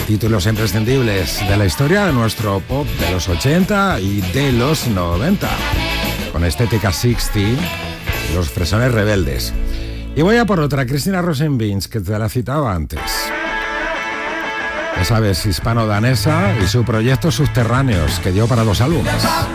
títulos imprescindibles de la historia de nuestro pop de los 80 y de los 90, con estética 60, los fresones rebeldes. Y voy a por otra, Cristina Rosenvinge, que te la citaba antes. Ya sabes, hispano-danesa y su proyecto Subterráneos, que dio para 2 álbumes.